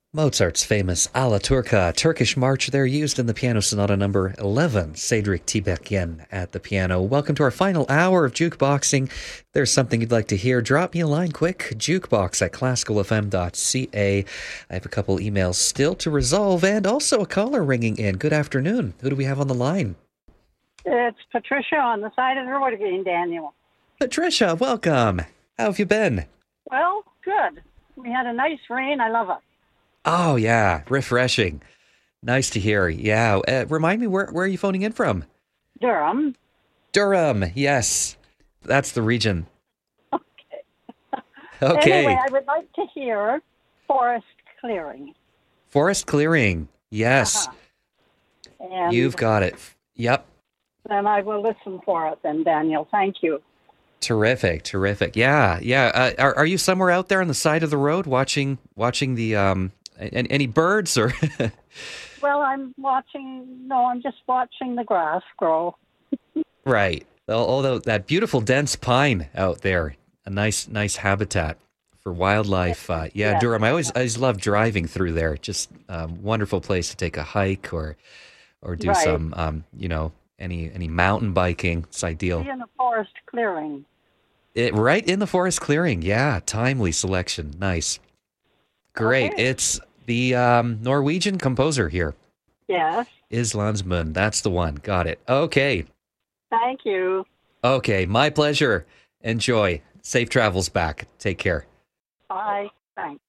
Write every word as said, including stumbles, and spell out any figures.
Mozart's famous Alla Turca Turkish march there used in the piano sonata number eleven. Cedric Tiberghien at the piano. Welcome to our final hour of jukeboxing. If there's something you'd like to hear, drop me a line quick. Jukebox at classical f m dot c a. I have a couple emails still to resolve and also a caller ringing in. Good afternoon. Who do we have on the line? It's Patricia on the side of the road again, Daniel. Patricia, welcome. How have you been? Well, good. We had a nice rain. I love it. Oh, yeah. Refreshing. Nice to hear. Yeah. Uh, remind me, where, where are you phoning in from? Durham. Durham. Yes. That's the region. Okay. Okay. Anyway, I would like to hear Forest Clearing. Forest Clearing. Yes. Uh-huh. And You've got it. Yep. then I will listen for it then, Daniel. Thank you. Terrific. Terrific. Yeah. Yeah. Uh, are, are you somewhere out there on the side of the road watching watching the um any, any birds or? Well, I'm watching, no, I'm just watching the grass grow. Right. Although that beautiful dense pine out there, a nice nice habitat for wildlife. Uh, yeah, Yeah. Durham. I always I always love driving through there. Just um, wonderful place to take a hike or or do Right. some um, you know any any mountain biking. It's ideal. In the Forest Clearing. It, right in the forest clearing. Yeah, timely selection. Nice. Great. Okay. It's the um, Norwegian composer here, Yes. Islandsmund. That's the one. Got it. Okay. Thank you. Okay, my pleasure. Enjoy. Safe travels back. Take care. Bye. Thanks.